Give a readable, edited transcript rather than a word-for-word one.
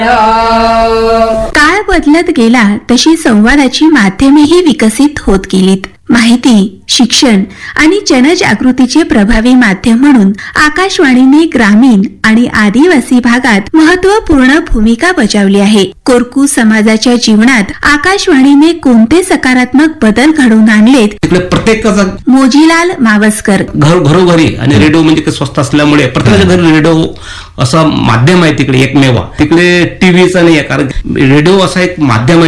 काळ बदलत गेला तशी संवादाची माध्यमेही विकसित होत गेलीत. माहिती, शिक्षण आणि जनजागृतीचे प्रभावी माध्यम म्हणून आकाशवाणीने ग्रामीण आणि आदिवासी भागात महत्त्वपूर्ण भूमिका बजावली आहे. कोरकू समाजाच्या जीवनात आकाशवाणीने कोणते सकारात्मक बदल घडवून आणलेत? तिकडे प्रत्येकाचा मोजीलाल मावस्कर. घरोघरी आणि रेडिओ म्हणजे स्वस्त असल्यामुळे प्रत्येकाच्या घरी रेडिओ असं माध्यम आहे. तिकडे एकमेवा. तिकडे टीव्हीचा नाही आहे, कारण रेडिओ असा एक माध्यम आहे